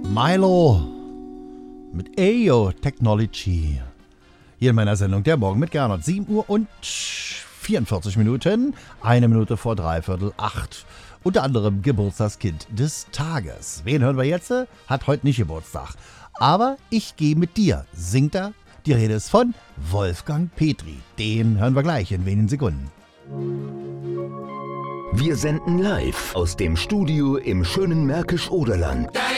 Milo mit Ayo Technology. Hier in meiner Sendung Der Morgen mit Gernot. 7 Uhr und 44 Minuten, 1 Minute vor 7:45. Unter anderem Geburtstagskind des Tages. Wen hören wir jetzt? Hat heute nicht Geburtstag. Aber ich gehe mit dir, singt er. Die Rede ist von Wolfgang Petri. Den hören wir gleich in wenigen Sekunden. Wir senden live aus dem Studio im schönen Märkisch-Oderland.